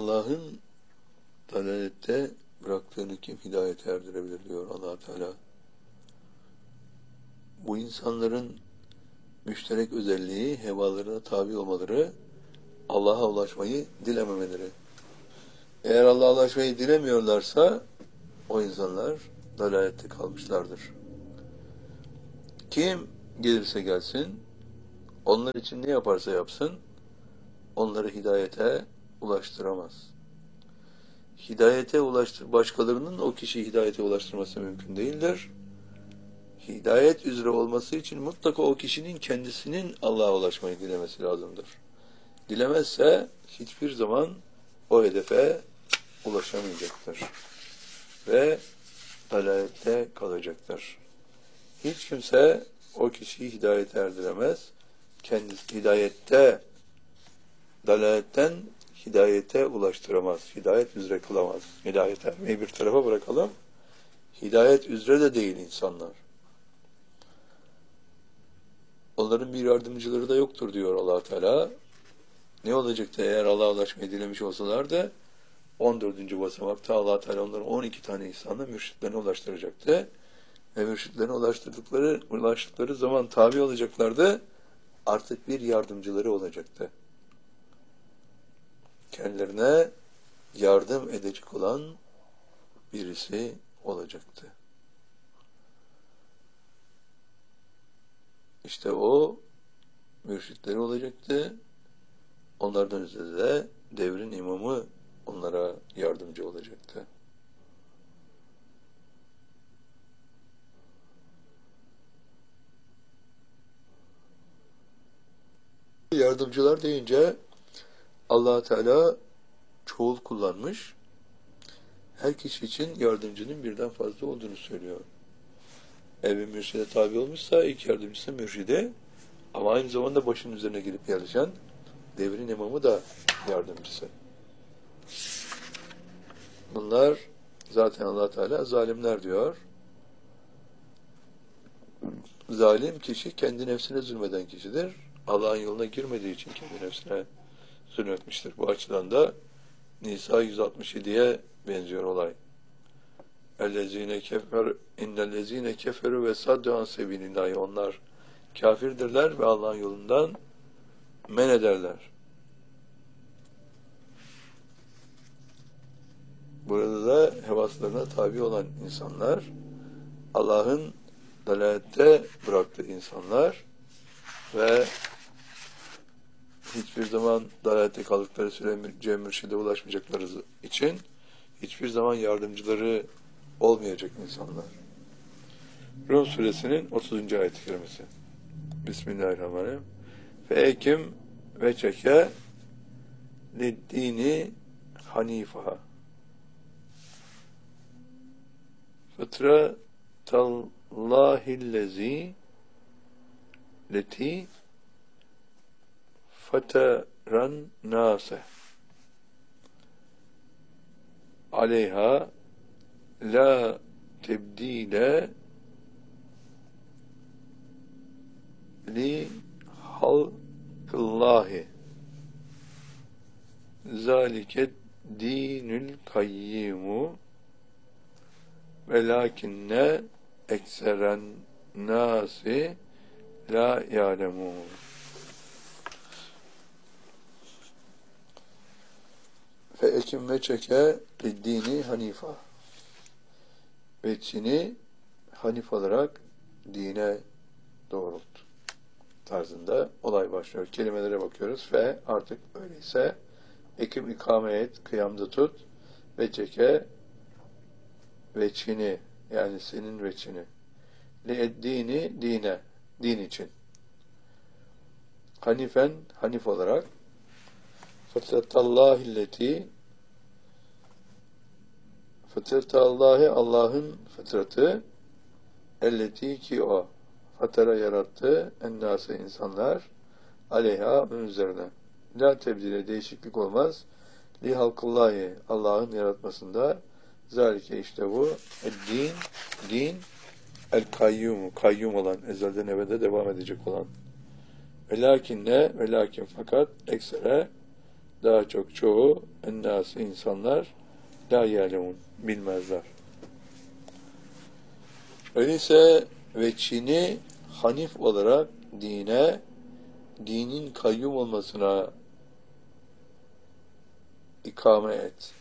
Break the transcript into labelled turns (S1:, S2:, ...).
S1: Allah'ın dalalette bıraktığını kim hidayete erdirebilir diyor Allah Teala. Bu insanların müşterek özelliği hevalarına tabi olmaları, Allah'a ulaşmayı dilememeleri. Eğer Allah'a ulaşmayı dilemiyorlarsa o insanlar dalalette kalmışlardır. Kim gelirse gelsin, onlar için ne yaparsa yapsın, onları hidayete ulaştıramaz. Başkalarının o kişiyi hidayete ulaştırması mümkün değildir. Hidayet üzere olması için mutlaka o kişinin kendisinin Allah'a ulaşmayı dilemesi lazımdır. Dilemezse hiçbir zaman o hedefe ulaşamayacaktır. Ve dalalette kalacaktır. Hiç kimse o kişiyi hidayete erdiremez. Kendisi dalaletten hidayete ulaştıramaz. Hidayet üzere kılamaz. Hidayet ermeyi bir tarafa bırakalım. Hidayet üzere de değil insanlar. Onların bir yardımcıları da yoktur diyor Allah Teala. Ne olacaktı eğer Allah'a ulaşmayı dilemiş olsalardı? 14. basamakta Allah Teala onları 12 tane insanla mürşitlerine ulaştıracaktı. Ve mürşitlerine ulaştıkları zaman tabi olacaklardı. Artık bir yardımcıları olacaktı. Kendilerine yardım edecek olan birisi olacaktı. İşte o mürşitleri olacaktı. Onlardan üzerinde de devrin imamı onlara yardımcı olacaktı. Yardımcılar deyince Allah Teala çoğul kullanmış. Her kişi için yardımcının birden fazla olduğunu söylüyor. Eğer bir mürşide tabi olmuşsa ilk yardımcısı mürşide, ama aynı zamanda başının üzerine gelip yerleşen devrin imamı da yardımcısı. Bunlar zaten Allah Teala zalimler diyor. Zalim kişi kendi nefsine zulmeden kişidir. Allah'ın yoluna girmediği için kendi nefsine zulmetmiştir. Bu açıdan da Nisa 167'ye benziyor olay. İnnellezine keferu ve saddu an sebilillahi. Onlar kafirdirler ve Allah'ın yolundan men ederler. Burada da hevaslarına tabi olan insanlar, Allah'ın dalalette bıraktığı insanlar ve hiçbir zaman dalalette kaldıkları süre mürşide ulaşmayacakları için hiçbir zaman yardımcıları olmayacak insanlar. Rum suresinin 30. ayet-i kerimesi. Bismillahirrahmanirrahim. Feekim ve çeke liddini hanifa. Fıtratallahillezi leti fateran nase aleyha la tebdile li halkıllahi zalike dinül kayyimu velakinne ekseren nasi la ya'lemun. Fe ekim ve çeke dini hanifa. Veçini hanif olarak dine doğrult tarzında olay başlıyor. Kelimelere bakıyoruz. Fe artık öyleyse ekim ikame et, kıyamda tut, ve çeke veçini, yani senin veçini. Dini dine, din için. Hanifen, hanif olarak. Fıtratallahilleti, fıtratallahi, Allah'ın fıtratı, elleti ki o fatara yarattı, ennâse insanlar, aleyha onun üzerine. La tebdile, değişiklik olmaz. Li halkıllahi, Allah'ın yaratmasında. Zalike, işte bu. Din, el kayyumu, kayyum olan, ezelden ebede devam edecek olan. Velakin ne? Velakin fakat eksere daha çok çoğu ennâs insanlar la yâlemun bilmezler. Öyleyse veçhini hanif olarak dinin kayyum olmasına ikame et.